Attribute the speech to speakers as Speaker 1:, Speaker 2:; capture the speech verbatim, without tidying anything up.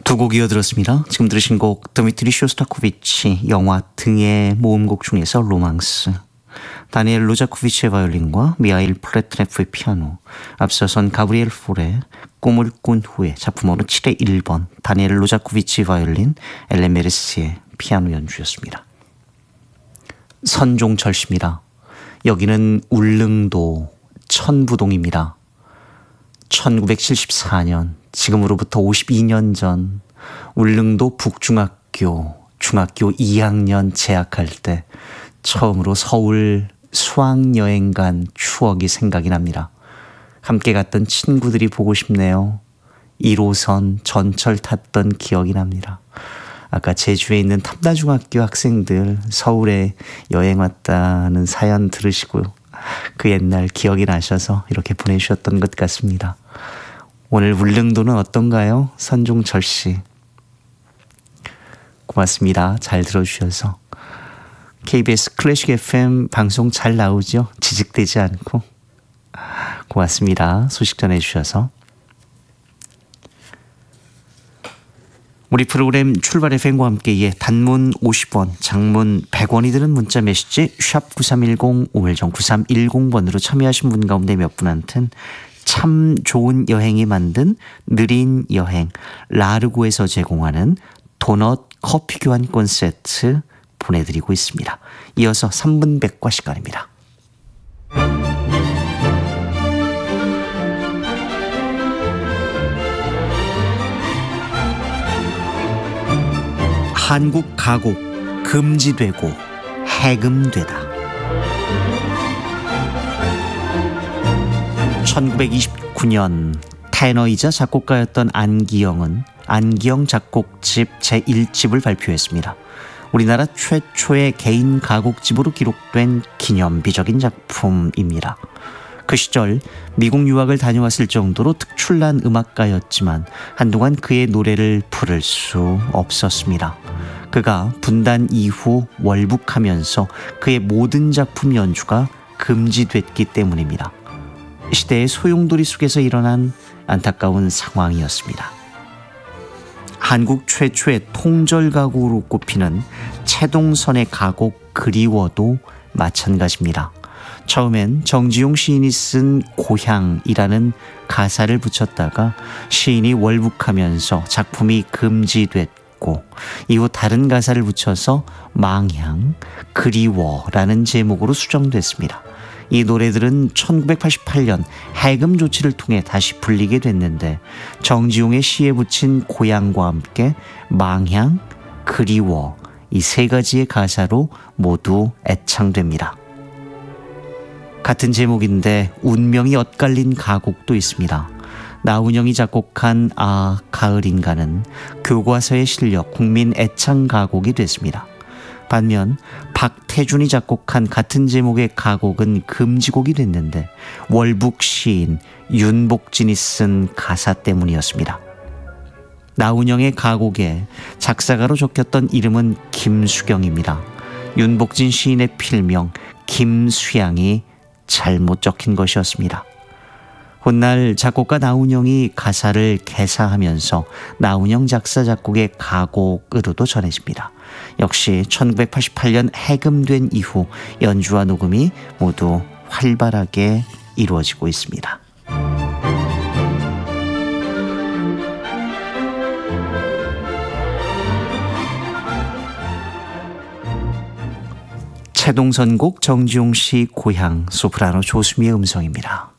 Speaker 1: 두 곡 이어들었습니다. 지금 들으신 곡 드미트리 쇼스타코비치 영화 등의 모음곡 중에서 로망스, 다니엘 로자코비치의 바이올린과 미하일 플레트네프의 피아노, 앞서선 가브리엘 폴의 꿈을 꾼 후에 작품으로 칠의 일 번 다니엘 로자코비치 바이올린, 엘렌 메르스의 피아노 연주였습니다. 선종철씨입니다. 여기는 울릉도 천부동입니다. 천구백칠십사 년, 지금으로부터 오십이 년 전 울릉도 북중학교 중학교 이 학년 재학할 때 처음으로 서울 수학여행 간 추억이 생각이 납니다. 함께 갔던 친구들이 보고 싶네요. 일 호선 전철 탔던 기억이 납니다. 아까 제주에 있는 탐나중학교 학생들 서울에 여행 왔다는 사연 들으시고요. 그 옛날 기억이 나셔서 이렇게 보내주셨던 것 같습니다. 오늘 울릉도는 어떤가요? 선종철 씨. 고맙습니다. 잘 들어주셔서. 케이비에스 클래식 에프엠 방송 잘 나오죠? 지직되지 않고. 고맙습니다. 소식 전해주셔서. 우리 프로그램 출발 에프엠과 함께 예, 단문 오십 원, 장문 백 원이 드는 문자 메시지 샵 구삼일공, 우물정 구삼일공 번으로 참여하신 분 가운데 몇 분한테는 참 좋은 여행이 만든 느린 여행 라르고에서 제공하는 도넛 커피 교환권 세트 보내드리고 있습니다. 이어서 삼 분 백과 시간입니다. 한국 가곡 금지되고 해금되다. 천구백이십구 년 테너이자 작곡가였던 안기영은 안기영 작곡집 제일 집을 발표했습니다. 우리나라 최초의 개인 가곡집으로 기록된 기념비적인 작품입니다. 그 시절 미국 유학을 다녀왔을 정도로 특출난 음악가였지만 한동안 그의 노래를 부를 수 없었습니다. 그가 분단 이후 월북하면서 그의 모든 작품 연주가 금지됐기 때문입니다. 시대의 소용돌이 속에서 일어난 안타까운 상황이었습니다. 한국 최초의 통절 가곡으로 꼽히는 채동선의 가곡 그리워도 마찬가지입니다. 처음엔 정지용 시인이 쓴 고향이라는 가사를 붙였다가 시인이 월북하면서 작품이 금지됐고 이후 다른 가사를 붙여서 망향, 그리워라는 제목으로 수정됐습니다. 이 노래들은 천구백팔십팔 년 해금 조치를 통해 다시 불리게 됐는데 정지용의 시에 붙인 고향과 함께 망향, 그리워 이 세 가지의 가사로 모두 애창됩니다. 같은 제목인데 운명이 엇갈린 가곡도 있습니다. 나훈영이 작곡한 아 가을인가는 교과서에 실려 국민 애창 가곡이 됐습니다. 반면 박태준이 작곡한 같은 제목의 가곡은 금지곡이 됐는데 월북 시인 윤복진이 쓴 가사 때문이었습니다. 나훈영의 가곡에 작사가로 적혔던 이름은 김수경입니다. 윤복진 시인의 필명 김수양이 잘못 적힌 것이었습니다. 훗날 작곡가 나훈영이 가사를 개사하면서 나훈영 작사 작곡의 가곡으로도 전해집니다. 역시 천구백팔십팔 년 해금된 이후 연주와 녹음이 모두 활발하게 이루어지고 있습니다. 채동선곡 정지용 씨 고향, 소프라노 조수미의 음성입니다.